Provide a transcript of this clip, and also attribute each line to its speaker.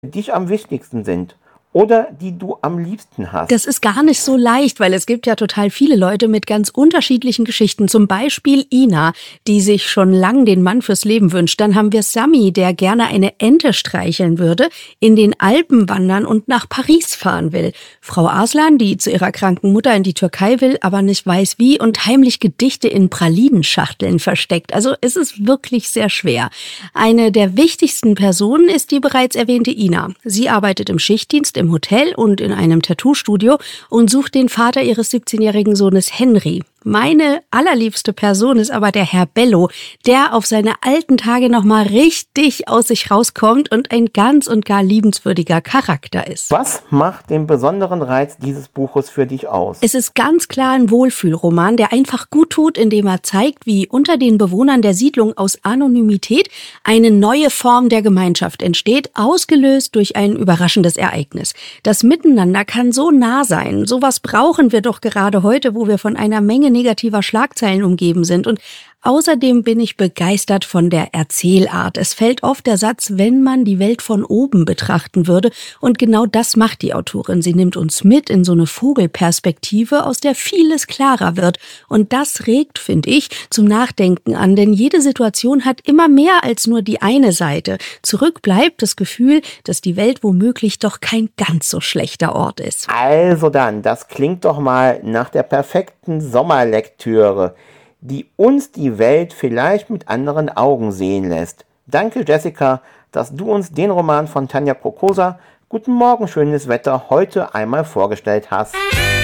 Speaker 1: dich am wichtigsten sind oder die du am liebsten hast.
Speaker 2: Das ist gar nicht so leicht, weil es gibt ja total viele Leute mit ganz unterschiedlichen Geschichten. Zum Beispiel Ina, die sich schon lang den Mann fürs Leben wünscht. Dann haben wir Sami, der gerne eine Ente streicheln würde, in den Alpen wandern und nach Paris fahren will. Frau Arslan, die zu ihrer kranken Mutter in die Türkei will, aber nicht weiß wie und heimlich Gedichte in Pralinenschachteln versteckt. Also es ist wirklich sehr schwer. Eine der wichtigsten Personen ist die bereits erwähnte Ina. Sie arbeitet im Schichtdienst im Hotel und in einem Tattoo-Studio und sucht den Vater ihres 17-jährigen Sohnes Henry. Meine allerliebste Person ist aber der Herr Bello, der auf seine alten Tage nochmal richtig aus sich rauskommt und ein ganz und gar liebenswürdiger Charakter ist.
Speaker 1: Was macht den besonderen Reiz dieses Buches für dich aus?
Speaker 2: Es ist ganz klar ein Wohlfühlroman, der einfach gut tut, indem er zeigt, wie unter den Bewohnern der Siedlung aus Anonymität eine neue Form der Gemeinschaft entsteht, ausgelöst durch ein überraschendes Ereignis. Das Miteinander kann so nah sein. Sowas brauchen wir doch gerade heute, wo wir von einer Menge negativer Schlagzeilen umgeben sind. Und außerdem bin ich begeistert von der Erzählart. Es fällt oft der Satz, wenn man die Welt von oben betrachten würde. Und genau das macht die Autorin. Sie nimmt uns mit in so eine Vogelperspektive, aus der vieles klarer wird. Und das regt, finde ich, zum Nachdenken an. Denn jede Situation hat immer mehr als nur die eine Seite. Zurück bleibt das Gefühl, dass die Welt womöglich doch kein ganz so schlechter Ort ist.
Speaker 1: Also dann, das klingt doch mal nach der perfekten Sommerlektüre, die uns die Welt vielleicht mit anderen Augen sehen lässt. Danke, Jessica, dass du uns den Roman von Tanja Prokosa, Guten Morgen, schönes Wetter, heute einmal vorgestellt hast.